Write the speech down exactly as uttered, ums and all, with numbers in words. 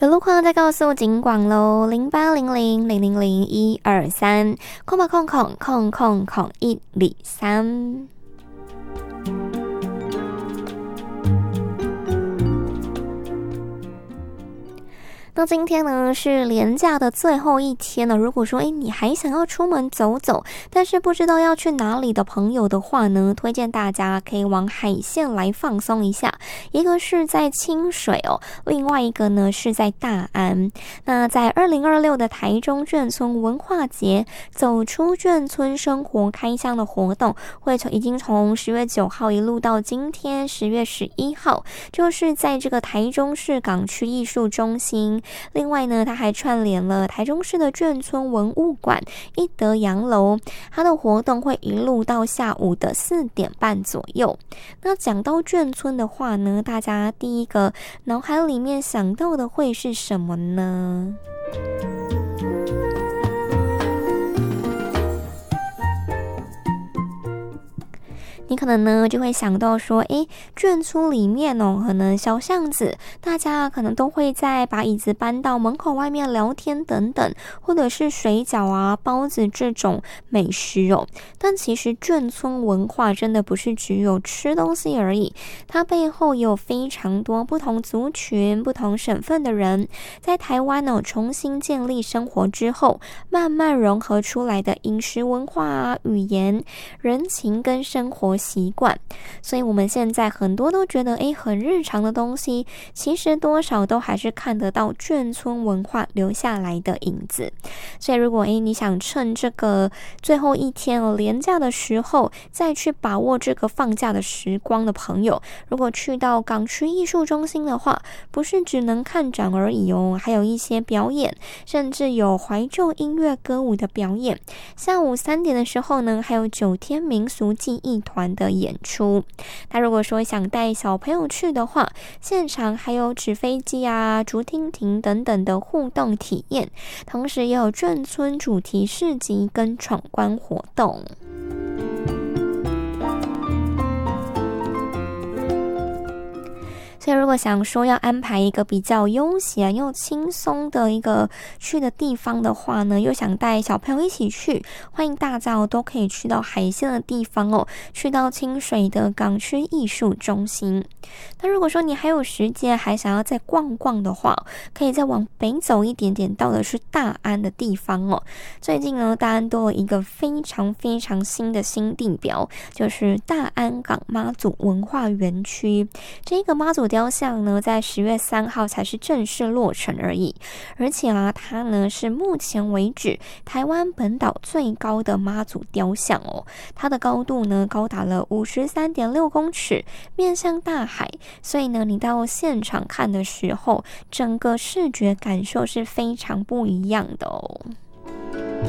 有路况再告诉警广喽，零八零零零零零一二三，空吧空空空空空一里三。那今天呢是连假的最后一天了，如果说诶你还想要出门走走，但是不知道要去哪里的朋友的话呢，推荐大家可以往海线来放松一下，一个是在清水哦，另外一个呢是在大安。那在二零二六的台中眷村文化节走出眷村生活开箱的活动，会从已经从十月九号一路到今天十月十一号，就是在这个台中市港区艺术中心。另外呢，它还串联了台中市的眷村文物馆、一德洋楼，它的活动会一路到下午的四点半左右。那讲到眷村的话呢，大家第一个脑海里面想到的会是什么呢？你可能呢就会想到说，诶，眷村里面哦，可能小巷子，大家可能都会在把椅子搬到门口外面聊天等等，或者是水饺啊、包子这种美食哦。但其实眷村文化真的不是只有吃东西而已，它背后有非常多不同族群、不同省份的人，在台湾呢、哦、重新建立生活之后，慢慢融合出来的饮食文化啊、语言、人情跟生活习惯。所以我们现在很多都觉得诶很日常的东西，其实多少都还是看得到眷村文化留下来的影子。所以如果诶你想趁这个最后一天哦连假的时候再去把握这个放假的时光的朋友，如果去到港区艺术中心的话，不是只能看展而已哦，还有一些表演，甚至有怀旧音乐歌舞的表演。下午三点的时候呢，还有九天民俗技艺团的演出。那如果说想带小朋友去的话，现场还有纸飞机啊、竹蜻蜓等等的互动体验，同时也有眷村主题市集跟闯关活动。所以如果想说要安排一个比较悠闲又轻松的一个去的地方的话呢，又想带小朋友一起去，欢迎大家都可以去到海线的地方哦，去到清水的港区艺术中心。那如果说你还有时间还想要再逛逛的话，可以再往北走一点点，到的是大安的地方哦。最近呢，大安多了一个非常非常新的新地标，就是大安港妈祖文化园区。这个妈祖雕像呢，在十月三号才是正式落成而已，而且啊，它呢是目前为止台湾本岛最高的妈祖雕像哦。它的高度呢高达了五十三点六公尺，面向大海，所以呢，你到现场看的时候，整个视觉感受是非常不一样的哦。